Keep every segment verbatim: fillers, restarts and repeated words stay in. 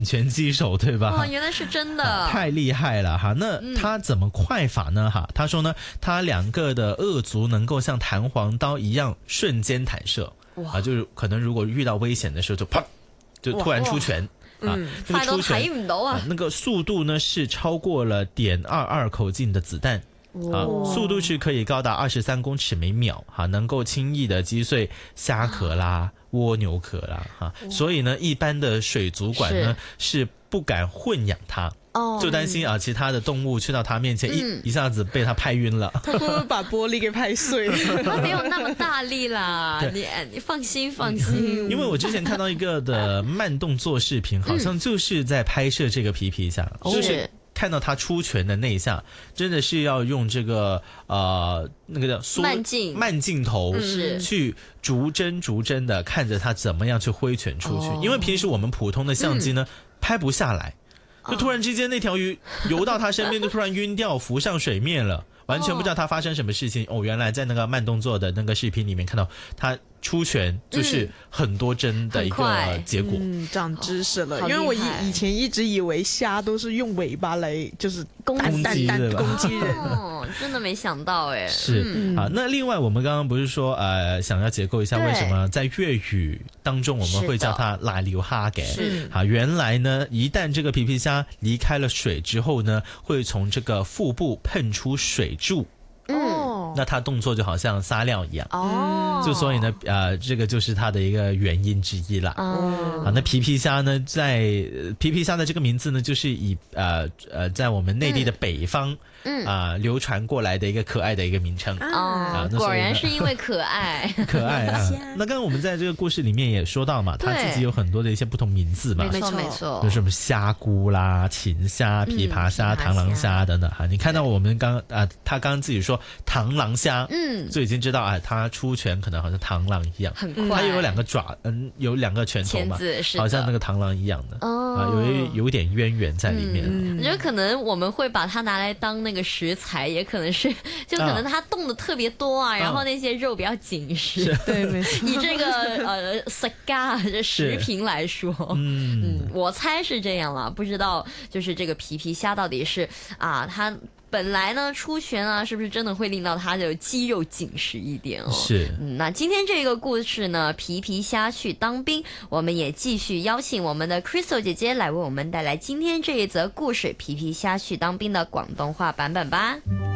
拳击手，对吧？ 哦，原来是真的， 啊、太厉害了哈！那他怎么快法呢？哈，他说呢，他两个的颚足能够像弹簧刀一样瞬间弹射，啊，就是可能如果遇到危险的时候就啪，就突然出拳。啊， 快到睇唔到啊！ 那个速度呢是超过了点二二口径的子弹。啊，速度是可以高达二十三公尺每秒，哈、啊，能够轻易的击碎虾壳啦、蜗牛壳啦，哈、啊，所以呢，一般的水族馆呢 是, 是不敢混养它。哦，就担心啊，其他的动物去到它面前，一、嗯、一下子被它拍晕了。 它会不会把玻璃给拍碎？ 它没有那么大力啦，你你放心放心。 因为我之前看到一个的慢动作视频，好像就是在拍摄这个皮皮虾，嗯、就是看到它出拳的那一下，真的是要用这个呃那个叫慢镜慢镜头去逐帧逐帧的看着它怎么样去挥拳出去，哦、因为平时我们普通的相机呢、嗯、拍不下来。就突然之间那条鱼游到他身边就突然晕掉浮上水面了，完全不知道他发生什么事情。哦，原来在那个慢动作的那个视频里面看到他出拳就是很多帧的一个结果。 嗯，长知识了。因为我以以前一直以为虾都是用尾巴来就是攻击攻击人。 哦，真的没想到哎。 是、嗯、啊，那另外我们刚刚不是说呃想要解构一下为什么在粤语当中我们会叫它拉流哈给？是啊，原来呢一旦这个皮皮虾离开了水之后呢，会从这个腹部喷出水柱。嗯，那它动作就好像撒尿一样哦，就所以呢，呃，这个就是它的一个原因之一啦。哦，啊，那皮皮虾呢，在皮皮虾的这个名字呢，就是以呃呃，在我们内地的北方，嗯啊、呃、流传过来的一个可爱的一个名称哦、啊，果然是因为可爱， 可爱啊。那刚刚我们在这个故事里面也说到嘛，它自己有很多的一些不同名字嘛， 没错没错， 有什么虾菇啦、芹虾、琵琶虾、螳螂虾等等哈。你看到我们刚啊，他刚刚自己说螳螂虾，嗯，就已经知道啊，它出拳可能好像螳螂一样， 很快， 它又有两个爪，嗯，有两个拳头嘛，好像那个螳螂一样的，哦，啊，有一有一点渊源在里面。 嗯，我觉得可能我们会把它拿来当那个食材，也可能是，就可能它动的特别多啊，啊然后那些肉比较紧实， 对，没错。 以这个呃食家这食品来说，嗯嗯，我猜是这样了，不知道就是这个皮皮虾到底是啊它。本来呢，出拳啊，是不是真的会令到它的肌肉紧实一点哦？ 是。 嗯，那今天这个故事呢，皮皮虾去当兵，我们也继续邀请我们的 Crystal 姐姐来为我們帶來今天這一則故事《皮皮蝦去當兵》的廣東話版本吧。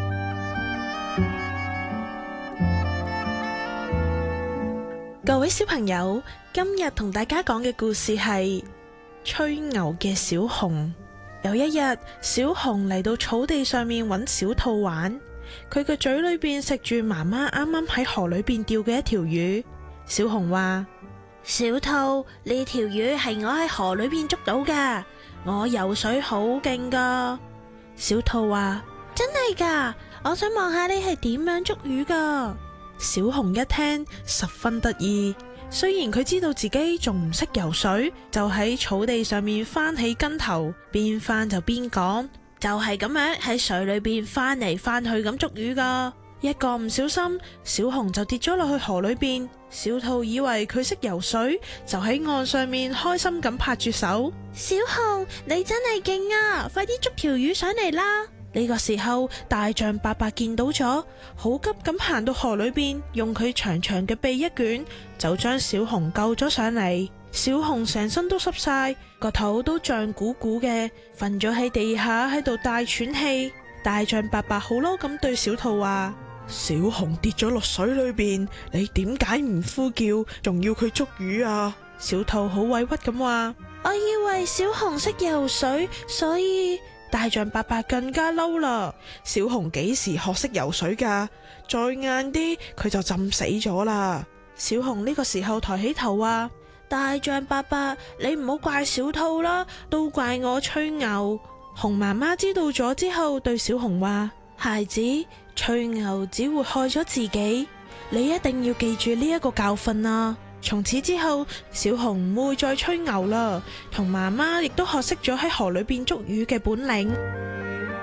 各位小朋友，今日同大家講嘅故事係吹牛嘅小熊。有一日，小熊嚟到草地上面揾小兔玩，佢嘅嘴裏邊食住媽媽啱啱喺河裏邊釣嘅一條魚。小熊話：小兔，呢條魚係我喺河裏邊捉到㗎，我游水好勁㗎。小兔話：真係㗎，我想望下你係點樣捉魚㗎。小熊一聽十分得意。雖然佢知道自己仲唔識游水，就喺草地上面翻起跟頭，邊翻就邊講，就係咁樣喺水裏邊翻嚟翻去咁捉魚噶。一個唔小心，小熊就跌咗落去河裏邊。小兔以為佢識游水，就喺岸上面開心咁拍住手。小熊，你真係勁啊！快啲捉條魚上嚟啦！呢個時候，大象伯伯見到咗，好急咁行到河裏邊，用佢長長嘅鼻一捲，就將小熊救咗上嚟。小熊成身都濕晒，個頭都脹鼓鼓嘅，瞓咗喺地下喺度大喘氣。大象伯伯好嬲咁對小兔話：小熊跌咗落水裏邊，你點解唔呼叫，仲要佢捉魚啊？小兔好委屈咁話：我以為小熊識游水，所以……大象伯伯更加嬲啦！小熊幾時學識游水㗎？再晏啲佢就浸死咗啦！小熊呢個時候抬起頭話：大象伯伯，你唔好怪小兔啦，都怪我吹牛。熊媽媽知道咗之後對小熊話：孩子，吹牛只會害咗自己，你一定要記住呢一個教訓啊！從此之後，小熊唔會再吹牛啦，同媽媽亦都學識咗喺河裏邊捉魚嘅本領。